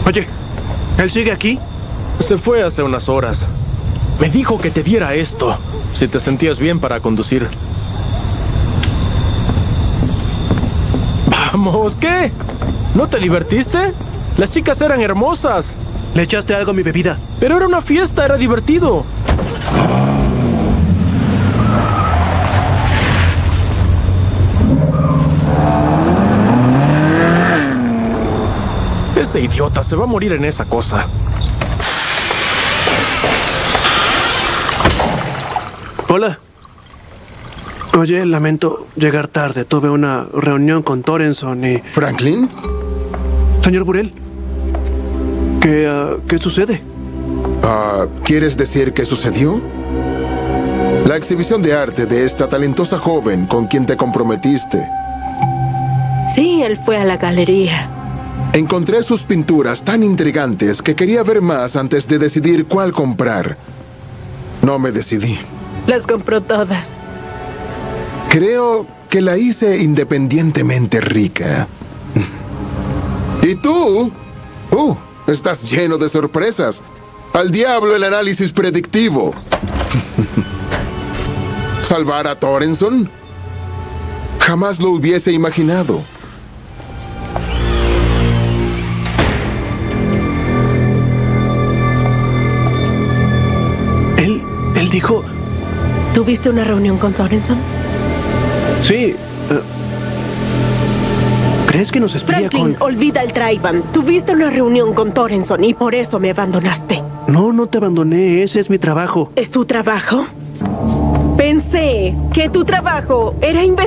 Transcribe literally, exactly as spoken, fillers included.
Oye, ¿él sigue aquí? Se fue hace unas horas. Me dijo que te diera esto, si te sentías bien para conducir. Vamos, ¿qué? ¿No te divertiste? Las chicas eran hermosas. Le echaste algo a mi bebida. Pero era una fiesta, era divertido. Ese idiota se va a morir en esa cosa. Hola. Oye, lamento llegar tarde. Tuve una reunión con Torenson y... ¿Franklin? Señor Burrell, ¿qué, uh, ¿qué sucede? Uh, ¿Quieres decir qué sucedió? La exhibición de arte de esta talentosa joven con quien te comprometiste. Sí, él fue a la galería. Encontré sus pinturas tan intrigantes que quería ver más antes de decidir cuál comprar. No me decidí. Las compró todas. Creo que la hice independientemente rica. ¿Y tú? Uh, estás lleno de sorpresas. Al diablo el análisis predictivo. ¿Salvar a Torenson? Jamás lo hubiese imaginado. Él, él dijo... ¿Tuviste una reunión con Torenson? Sí. Uh, ¿Crees que nos espía Franklin, con...? olvida el Traiban. Tuviste una reunión con Torenson y por eso me abandonaste. No, no te abandoné. Ese es mi trabajo. ¿Es tu trabajo? Pensé que tu trabajo era investigar.